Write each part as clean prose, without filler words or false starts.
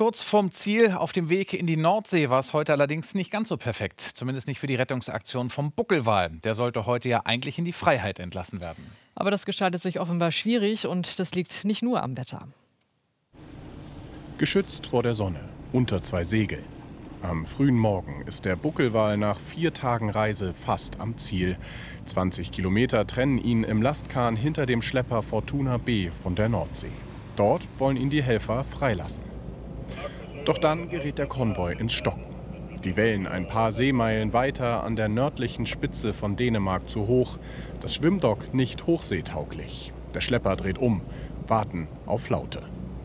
Kurz vorm Ziel auf dem Weg in die Nordsee war es heute allerdings nicht ganz so perfekt. Zumindest nicht für die Rettungsaktion vom Buckelwal. Der sollte heute ja eigentlich in die Freiheit entlassen werden. Aber das gestaltet sich offenbar schwierig und das liegt nicht nur am Wetter. Geschützt vor der Sonne, unter zwei Segeln. Am frühen Morgen ist der Buckelwal nach 4 Tagen Reise fast am Ziel. 20 Kilometer trennen ihn im Lastkahn hinter dem Schlepper Fortuna B von der Nordsee. Dort wollen ihn die Helfer freilassen. Doch dann gerät der Konvoi ins Stocken. Die Wellen ein paar Seemeilen weiter an der nördlichen Spitze von Dänemark zu hoch. Das Schwimmdock nicht hochseetauglich. Der Schlepper dreht um, warten auf Flaute.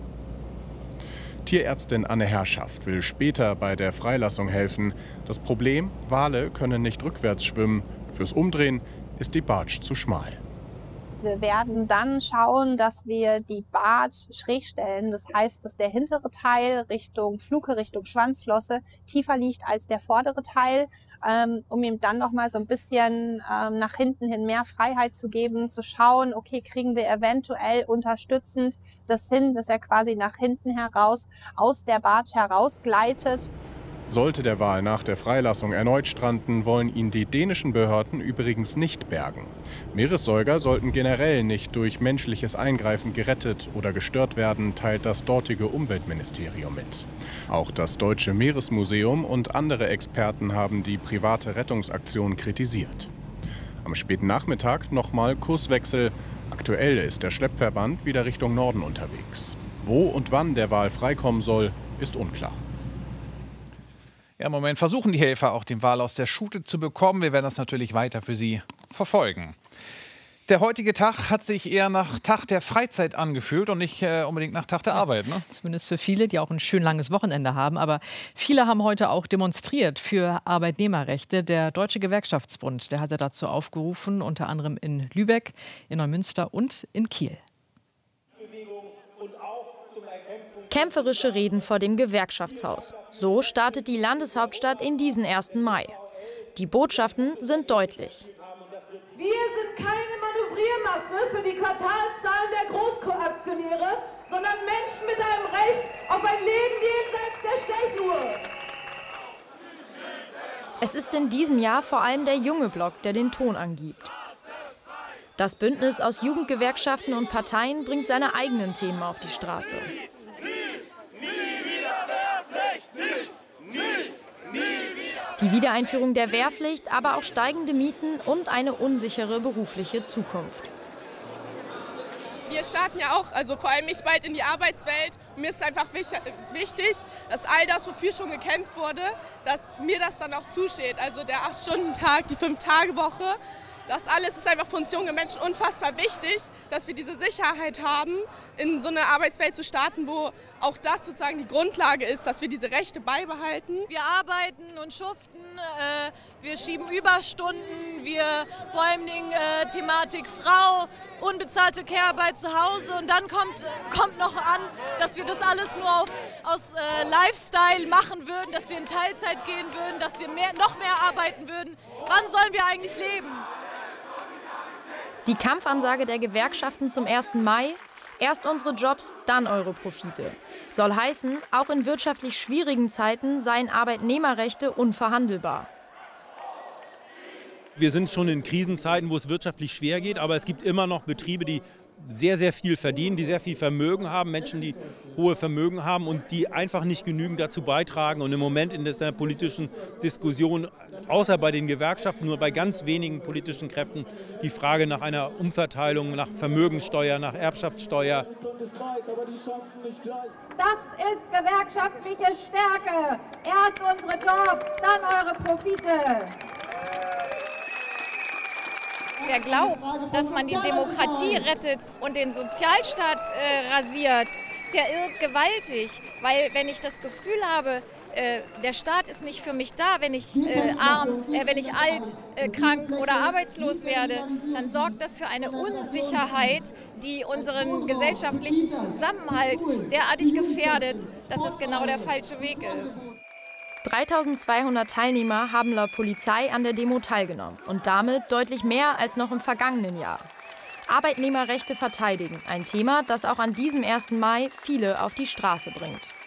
Tierärztin Anne Herrschaft will später bei der Freilassung helfen. Das Problem, Wale können nicht rückwärts schwimmen. Fürs Umdrehen ist die Barge zu schmal. Wir werden dann schauen, dass wir die Barge schräg stellen. Das heißt, dass der hintere Teil Richtung Fluke, Richtung Schwanzflosse tiefer liegt als der vordere Teil, um ihm dann noch mal so ein bisschen nach hinten hin mehr Freiheit zu geben, zu schauen, okay, kriegen wir eventuell unterstützend das hin, dass er quasi nach hinten heraus aus der Barge herausgleitet. Sollte der Wal nach der Freilassung erneut stranden, wollen ihn die dänischen Behörden übrigens nicht bergen. Meeressäuger sollten generell nicht durch menschliches Eingreifen gerettet oder gestört werden, teilt das dortige Umweltministerium mit. Auch das Deutsche Meeresmuseum und andere Experten haben die private Rettungsaktion kritisiert. Am späten Nachmittag nochmal Kurswechsel. Aktuell ist der Schleppverband wieder Richtung Norden unterwegs. Wo und wann der Wal freikommen soll, ist unklar. Ja, im Moment versuchen die Helfer auch den Wal aus der Schute zu bekommen. Wir werden das natürlich weiter für Sie verfolgen. Der heutige Tag hat sich eher nach Tag der Freizeit angefühlt und nicht unbedingt nach Tag der Arbeit. Ne? Zumindest für viele, die auch ein schön langes Wochenende haben. Aber viele haben heute auch demonstriert für Arbeitnehmerrechte. Der Deutsche Gewerkschaftsbund, der hatte dazu aufgerufen, unter anderem in Lübeck, in Neumünster und in Kiel. Kämpferische Reden vor dem Gewerkschaftshaus. So startet die Landeshauptstadt in diesen 1. Mai. Die Botschaften sind deutlich. Wir sind keine Manövriermasse für die Quartalszahlen der Großaktionäre, sondern Menschen mit einem Recht auf ein Leben jenseits der Stechuhr. Es ist in diesem Jahr vor allem der junge Block, der den Ton angibt. Das Bündnis aus Jugendgewerkschaften und Parteien bringt seine eigenen Themen auf die Straße. Die Wiedereinführung der Wehrpflicht, aber auch steigende Mieten und eine unsichere berufliche Zukunft. Wir starten ja auch, also vor allem ich, bald in die Arbeitswelt. Und mir ist einfach wichtig, dass all das, wofür schon gekämpft wurde, dass mir das dann auch zusteht. Also der 8-Stunden-Tag, die 5-Tage-Woche. Das alles ist einfach für uns junge Menschen unfassbar wichtig, dass wir diese Sicherheit haben, in so eine Arbeitswelt zu starten, wo auch das sozusagen die Grundlage ist, dass wir diese Rechte beibehalten. Wir arbeiten und schuften, wir schieben Überstunden, wir vor allem Thematik Frau, unbezahlte Care-Arbeit zu Hause und dann kommt noch an, dass wir das alles nur aus Lifestyle machen würden, dass wir in Teilzeit gehen würden, dass wir noch mehr arbeiten würden. Wann sollen wir eigentlich leben? Die Kampfansage der Gewerkschaften zum 1. Mai: Erst unsere Jobs, dann eure Profite. Soll heißen, auch in wirtschaftlich schwierigen Zeiten seien Arbeitnehmerrechte unverhandelbar. Wir sind schon in Krisenzeiten, wo es wirtschaftlich schwer geht, aber es gibt immer noch Betriebe, die sehr, sehr viel verdienen, die sehr viel Vermögen haben, Menschen, die hohe Vermögen haben und die einfach nicht genügend dazu beitragen. Und im Moment in dieser politischen Diskussion, außer bei den Gewerkschaften, nur bei ganz wenigen politischen Kräften, die Frage nach einer Umverteilung, nach Vermögenssteuer, nach Erbschaftssteuer. Das ist gewerkschaftliche Stärke. Erst unsere Jobs, dann eure Profite. Wer glaubt, dass man die Demokratie rettet und den Sozialstaat rasiert, der irrt gewaltig. Weil wenn ich das Gefühl habe, der Staat ist nicht für mich da, wenn ich wenn ich alt, krank oder arbeitslos werde, dann sorgt das für eine Unsicherheit, die unseren gesellschaftlichen Zusammenhalt derartig gefährdet, dass es genau der falsche Weg ist. 3200 Teilnehmer haben laut Polizei an der Demo teilgenommen und damit deutlich mehr als noch im vergangenen Jahr. Arbeitnehmerrechte verteidigen, ein Thema, das auch an diesem 1. Mai viele auf die Straße bringt.